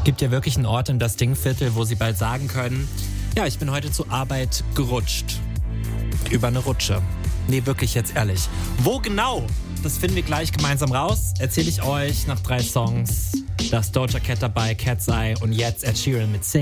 Gibt ja wirklich einen Ort in das Dingviertel, wo sie bald sagen können, ja, ich bin heute zur Arbeit gerutscht. Über eine Rutsche. Nee, wirklich jetzt ehrlich. Wo genau? Das finden wir gleich gemeinsam raus. Erzähle ich euch nach 3 Songs. Da ist Doja Cat dabei, Cat's Eye und jetzt Ed Sheeran mit Sing.